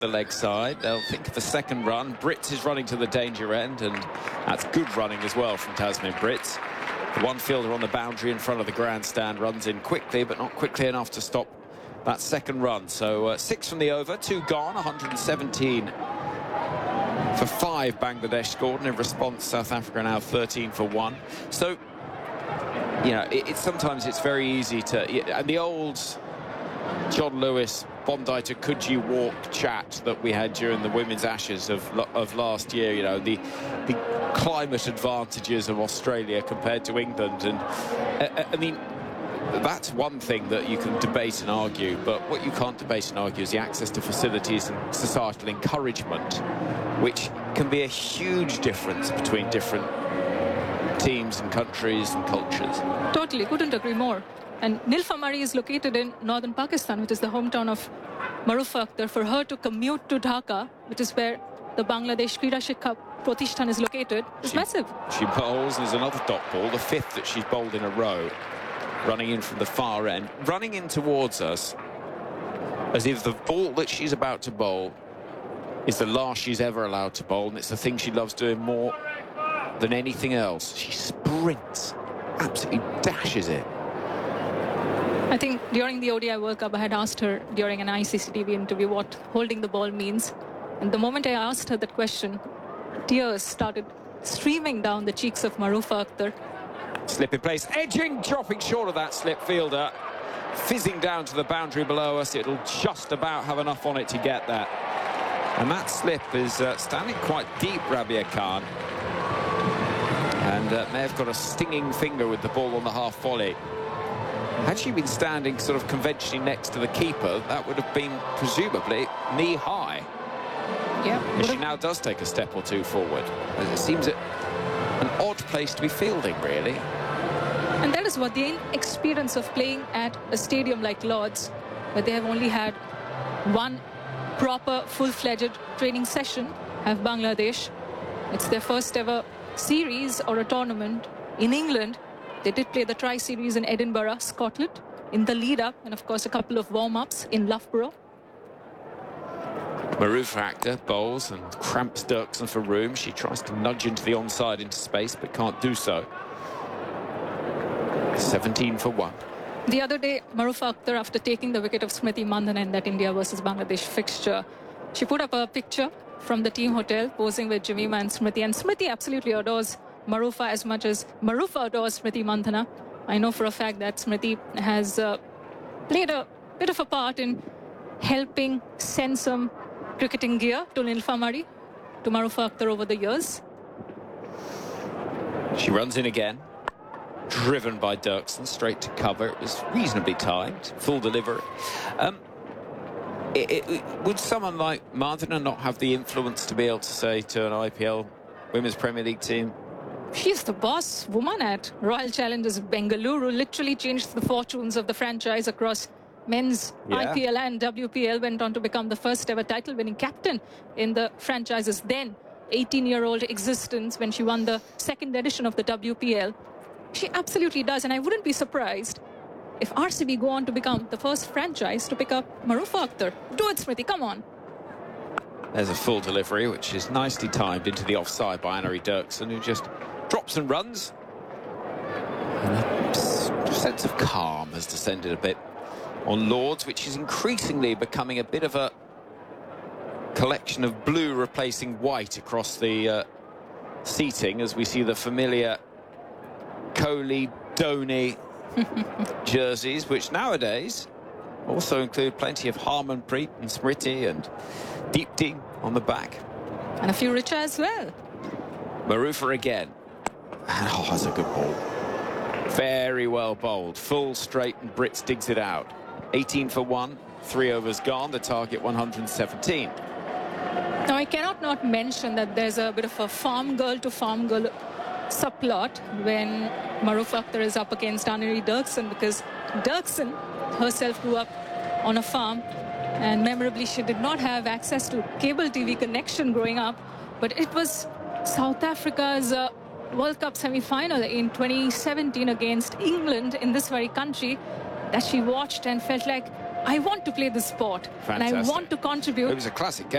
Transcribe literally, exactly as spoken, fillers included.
the leg side. They'll think of a second run. Brits is running to the danger end, and that's good running as well from Tasmin Brits. The one fielder on the boundary in front of the grandstand runs in quickly, but not quickly enough to stop that second run. So uh, six from the over, two gone, one hundred seventeen for five Bangladesh scored, and in response South Africa now thirteen for one. So, you know, it, it, sometimes it's very easy to... And the old John Lewis, Bondi to Coogee walk chat that we had during the Women's Ashes of, of last year, you know, the, the climate advantages of Australia compared to England. And, uh, I mean, that's one thing that you can debate and argue, but what you can't debate and argue is the access to facilities and societal encouragement, which can be a huge difference between different teams and countries and cultures. Totally, couldn't agree more. And Nilphamari is located in northern Pakistan, which is the hometown of Marufa Akhtar. For her to commute to Dhaka, which is where the Bangladesh Krida Shikha Pratishthan is located, is she, massive. She bowls, there's another dot ball, the fifth that she's bowled in a row, running in from the far end, running in towards us as if the ball that she's about to bowl is the last she's ever allowed to bowl, and it's the thing she loves doing more than anything else. She sprints, absolutely dashes it. I think during the O D I World Cup, I had asked her during an I C C T V interview what holding the ball means. And the moment I asked her that question, tears started streaming down the cheeks of Marufa Akhtar. Slip in place, edging, dropping short of that slip fielder, fizzing down to the boundary below us. It'll just about have enough on it to get that. And that slip is uh, standing quite deep, Rabia Khan. And uh, may have got a stinging finger with the ball on the half volley. Had she been standing sort of conventionally next to the keeper, that would have been presumably knee-high. Yeah. And she now does take a step or two forward. It seems an odd place to be fielding, really. And that is what the experience of playing at a stadium like Lord's, where they have only had one proper, full-fledged training session, have Bangladesh. It's their first ever series or a tournament in England. They did play the Tri-Series in Edinburgh, Scotland, in the lead-up, and of course a couple of warm-ups in Loughborough. Marufa Akhtar bowls and cramps Dirksen for room. She tries to nudge into the onside into space, but can't do so. seventeen for one. The other day, Marufa Akhtar, after taking the wicket of Smriti Mandhana in that India versus Bangladesh fixture, she put up a picture from the team hotel, posing with Jemima and Smriti. And Smriti absolutely adores Marufa as much as Marufa adores Smriti Mandhana. I know for a fact that Smriti has uh, played a bit of a part in helping send some cricketing gear to Nilphamari, to Marufa Akhtar over the years. She runs in again, driven by Dirksen, straight to cover. It was reasonably timed, full delivery. Um, it, it, would someone like Mandhana not have the influence to be able to say to an I P L Women's Premier League team, she's the boss woman at Royal Challengers Bengaluru, literally changed the fortunes of the franchise across men's yeah. I P L and W P L, went on to become the first ever title-winning captain in the franchise's then eighteen-year-old existence when she won the second edition of the W P L. She absolutely does, and I wouldn't be surprised if R C B go on to become the first franchise to pick up Marufa Akhtar. Do it, Smriti, come on. There's a full delivery, which is nicely timed into the offside by Anari Dirksen, who just drops and runs. And a sense of calm has descended a bit on Lords, which is increasingly becoming a bit of a collection of blue replacing white across the uh, seating, as we see the familiar Kohli, Dhoni jerseys, which nowadays also include plenty of Harmanpreet and Smriti and Deepti on the back. And a few richer as well. Marufa again. Oh, that's a good ball. Very well bowled. Full straight, and Brits digs it out. eighteen for one, three overs gone. The target one hundred seventeen. Now, I cannot not mention that there's a bit of a farm girl to farm girl subplot when Marufa Akhtar is up against Anari Dirksen, because Dirksen herself grew up on a farm, and memorably she did not have access to cable T V connection growing up, but it was South Africa's uh, World Cup semi-final in twenty seventeen against England in this very country that she watched and felt like I want to play this sport and I Fantastic. want to contribute. It was a classic game.